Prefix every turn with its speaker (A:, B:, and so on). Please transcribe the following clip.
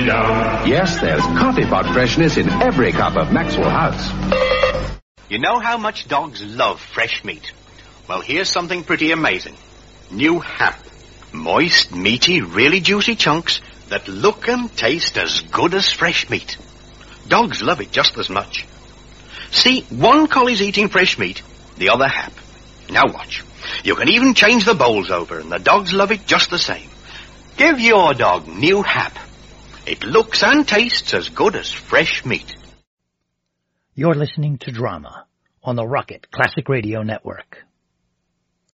A: Yes, there's coffee pot freshness in every cup of Maxwell House.
B: You know how much dogs love fresh meat? Well, here's something pretty amazing. New Hap. Moist, meaty, really juicy chunks that look and taste as good as fresh meat. Dogs love it just as much. See, one collie's eating fresh meat, the other Hap. Now watch. You can even change the bowls over, and the dogs love it just the same. Give your dog New Hap. It looks and tastes as good as fresh meat.
C: You're listening to Drama on the Rocket Classic Radio Network.